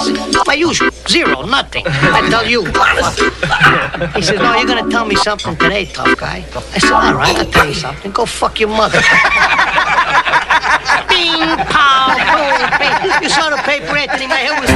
said, my usual, zero, nothing. I tell you. He says, no, you're going to tell me something today, tough guy. I said, all right, I'll tell you something. Go fuck your mother. Bing, pow, boom, bing. You saw the paper, Anthony. My head was